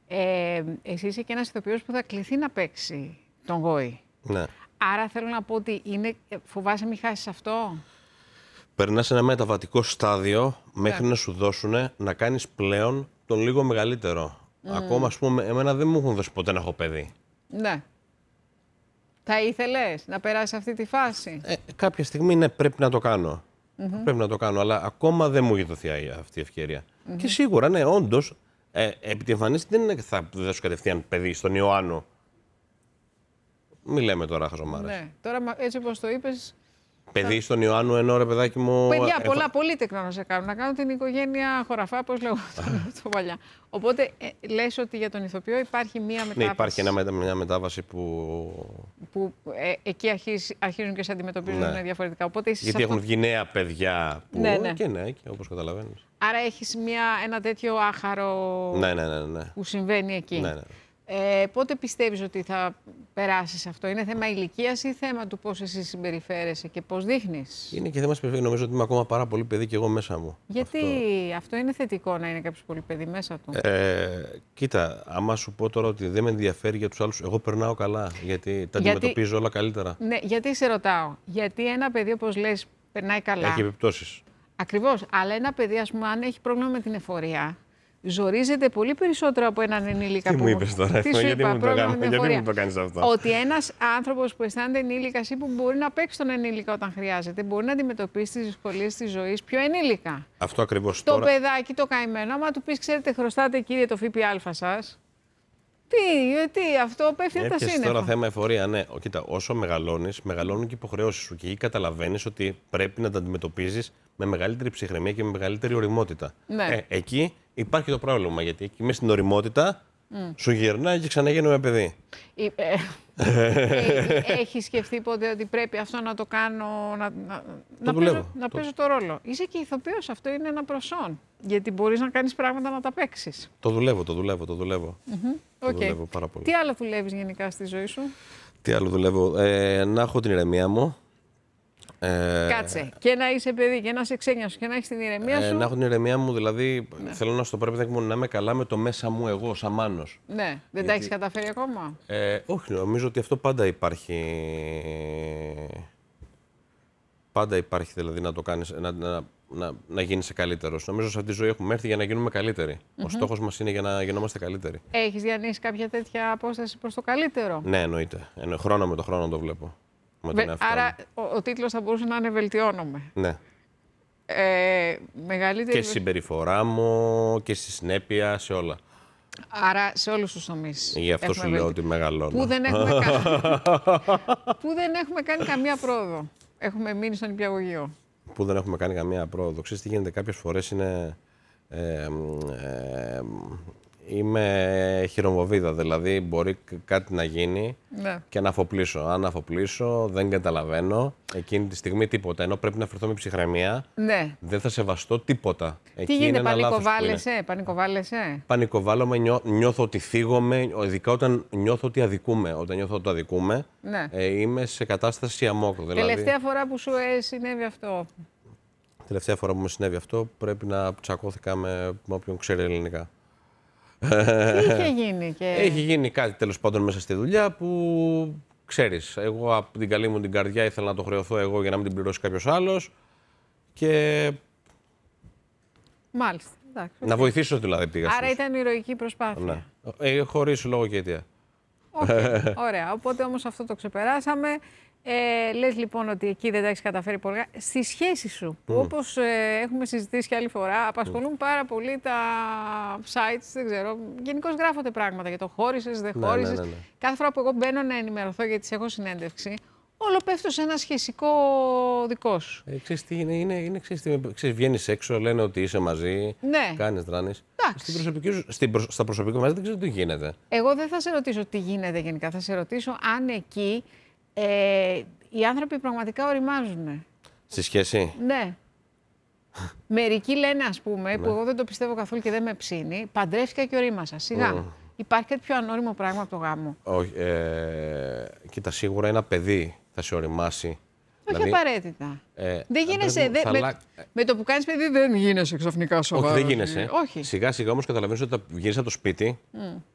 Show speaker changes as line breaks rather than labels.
Εσύ είσαι και ένας ηθοποιός που θα κληθεί να παίξει τον Γόη.
Ναι.
Άρα θέλω να πω ότι φοβάσαι μην χάσεις αυτό.
Περνάς ένα μεταβατικό στάδιο μέχρι να σου δώσουν να κάνεις πλέον τον λίγο μεγαλύτερο. Ακόμα, ας πούμε, εμένα δεν μου έχουν δώσει ποτέ να έχω παιδί.
Ναι. Θα ήθελες να περάσεις αυτή τη φάση?
Κάποια στιγμή ναι, πρέπει να το κάνω. Πρέπει να το κάνω, αλλά ακόμα δεν μου έχει δοθεί αυτή η ευκαιρία. Και σίγουρα, ναι, όντως, επί τη εμφανίση δεν θα δώσω κατευθείαν παιδί στον Ιωάννου. Μη λέμε τώρα χαζομάρες.
Ναι. Τώρα, έτσι όπως το είπες.
Παιδί στον Ιωάννου, ενώ ρε παιδάκι μου.
Παιδιά, πολλά, πολύ τεκνό να σε κάνουν. Να κάνουν την οικογένεια χωραφά, πώς λέγω το παλιά. Οπότε, λες ότι για τον ηθοποιό υπάρχει μία μετάβαση.
Ναι, υπάρχει μια μετάβαση που
εκεί αρχίζουν και σε αντιμετωπίζουν διαφορετικά. Οπότε,
γιατί έχουν βγει νέα παιδιά. Που...
Ναι.
Και ναι, όπως καταλαβαίνεις.
Άρα έχεις ένα τέτοιο άχαρο που συμβαίνει εκεί.
Ναι.
Πότε πιστεύεις ότι θα περάσεις αυτό? Είναι θέμα ηλικίας ή θέμα του πώς εσύ συμπεριφέρεσαι και πώς δείχνεις?
Είναι και θέμα συμπεριφέρειας. Νομίζω ότι είμαι ακόμα πάρα πολύ παιδί και εγώ μέσα μου.
Γιατί αυτό είναι θετικό να είναι κάποιος πολύ παιδί μέσα του?
Κοίτα, άμα σου πω τώρα ότι δεν με ενδιαφέρει για τους άλλους, εγώ περνάω καλά. Γιατί τα αντιμετωπίζω όλα καλύτερα.
Ναι, γιατί σε ρωτάω. Γιατί ένα παιδί, όπως λες, περνάει καλά.
Έχει επιπτώσεις.
Ακριβώς. Αλλά ένα παιδί, ας πούμε, αν έχει πρόβλημα με την εφορία, ζορίζεται πολύ περισσότερο από έναν ενήλικα.
Τι μου είπες τώρα,
γιατί
μου το κάνεις αυτό?
Ότι ένας άνθρωπος που αισθάνεται ενήλικας ή που μπορεί να παίξει τον ενήλικα όταν χρειάζεται, μπορεί να αντιμετωπίσει τις δυσκολίες της ζωής πιο ενήλικα.
Αυτό ακριβώς
το
τώρα.
Παιδάκι το καημένο, άμα του πεις, ξέρετε, χρωστάτε κύριε το ΦΠΑ σας. Τι, αυτό πέφτει από τα σύννεφα.
Τώρα θέμα εφορία, ναι. Κοίτα, όσο μεγαλώνεις, μεγαλώνουν και οι υποχρεώσεις σου. Και εκεί καταλαβαίνεις ότι πρέπει να τα αντιμετωπίζεις με μεγαλύτερη ψυχραιμία και με μεγαλύτερη ωριμότητα.
Ναι.
Εκεί υπάρχει το πρόβλημα. Γιατί εκεί μέσα στην ωριμότητα σου γυρνάει και ξαναγίνουμε παιδί.
Έχει σκεφτεί ποτέ ότι πρέπει αυτό να το κάνω, να παίζω το ρόλο? Είσαι και ηθοποιός, αυτό είναι ένα προσόν. Γιατί μπορείς να κάνεις πράγματα να τα παίξεις.
Το δουλεύω. Το δουλεύω πάρα πολύ.
Τι άλλο δουλεύεις γενικά στη ζωή σου?
Τι άλλο δουλεύω? Να έχω την ηρεμία μου.
Κάτσε. Και να είσαι παιδί και να είσαι ξένιος και να έχεις την ηρεμία σου.
Να έχω την ηρεμία μου, δηλαδή θέλω να στο πρέπει να είμαι καλά με το μέσα μου εγώ, σαν Μάνος.
Ναι, δεν τα έχεις καταφέρει ακόμα?
Όχι, νομίζω ότι αυτό πάντα υπάρχει. Πάντα υπάρχει δηλαδή να το κάνεις, να γίνεις καλύτερος. Νομίζω σε αυτή τη ζωή έχουμε έρθει για να γίνουμε καλύτεροι. Ο στόχος μας είναι για να γινόμαστε καλύτεροι.
Έχεις διανύσει κάποια τέτοια απόσταση προς το καλύτερο?
Ναι, εννοείται. Χρόνο με το χρόνο το βλέπω.
Άρα ο τίτλος θα μπορούσε να είναι «Βελτιώνομαι».
Ναι.
Μεγαλύτερη...
Και στη συμπεριφορά μου και στη συνέπεια, σε όλα.
Άρα σε όλους τους τομείς.
Γι' αυτό σου λέω ότι μεγαλώνω.
Που δεν έχουμε κάνει καμία πρόοδο. Έχουμε μείνει στον νηπιαγωγείο.
Που δεν έχουμε κάνει καμία πρόοδο. Ξέρεις τι γίνεται, κάποιες φορές είναι... είμαι χειρομοβίδα, δηλαδή μπορεί κάτι να γίνει και να αφοπλίσω. Αν αφοπλίσω, δεν καταλαβαίνω εκείνη τη στιγμή τίποτα. Ενώ πρέπει να φερθώ με ψυχραιμία, δεν θα σεβαστώ τίποτα.
Τι γίνεται, πανικοβάλλεσαι?
Πανικοβάλλομαι, νιώθω ότι θίγομαι, ειδικά όταν νιώθω ότι αδικούμε. Όταν νιώθω ότι αδικούμε, είμαι σε κατάσταση αμόκ. Δηλαδή.
Τελευταία φορά που σου συνέβη αυτό?
Τελευταία φορά που μου συνέβη αυτό, πρέπει να τσακώθηκα με όποιον ξέρει ελληνικά.
Τι είχε γίνει?
Έχει γίνει κάτι τέλος πάντων μέσα στη δουλειά που ξέρεις. Εγώ από την καλή μου την καρδιά ήθελα να το χρεωθώ εγώ για να μην την πληρώσει κάποιος άλλος. Και.
Μάλιστα. Εντάξει,
να βοηθήσω δηλαδή πήγα.
Άρα ήταν ηρωική προσπάθεια.
Ναι. Χωρίς λόγο και αιτία.
Ωραία. Οπότε όμως αυτό το ξεπεράσαμε. Λες λοιπόν ότι εκεί δεν τα έχεις καταφέρει πολύ. Στη σχέση σου, που όπως έχουμε συζητήσει και άλλη φορά, απασχολούν πάρα πολύ τα sites, δεν ξέρω. Γενικώς γράφονται πράγματα για το χώρισες, δεν χώρισες. Ναι. Κάθε φορά που εγώ μπαίνω να ενημερωθώ γιατί σε έχω συνέντευξη, όλο πέφτω σε ένα σχεσικό δικό σου.
Ξέρεις τι είναι, βγαίνεις έξω, λένε ότι είσαι μαζί, κάνεις, δράνεις. Στα προσωπικά μαζί δεν ξέρω τι γίνεται.
Εγώ δεν θα σε ρωτήσω τι γίνεται γενικά, θα σε ρωτήσω αν εκεί οι άνθρωποι πραγματικά οριμάζουν.
Στη σχέση?
Ναι. Μερικοί λένε, ας πούμε, που εγώ δεν το πιστεύω καθόλου και δεν με ψήνει, παντρεύτηκα και ορίμασα. Σιγά. Υπάρχει κάτι πιο ανώριμο πράγμα από το γάμο?
Όχι. Κοίτα, σίγουρα ένα παιδί θα σε οριμάσει.
Όχι δηλαδή, απαραίτητα. Δεν γίνεσαι. Με το που κάνεις παιδί δεν γίνεσαι ξαφνικά σοβαρός.
Όχι, δεν γίνεσαι. Σιγά σιγά όμως καταλαβαίνεις ότι θα βγαίνεις από το σπίτι